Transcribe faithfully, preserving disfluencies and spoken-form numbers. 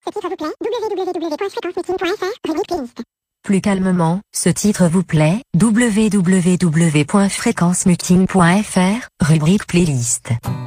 Plus calmement, ce titre vous plaît, w w w point fréquence muting point f r, rubrique playlist.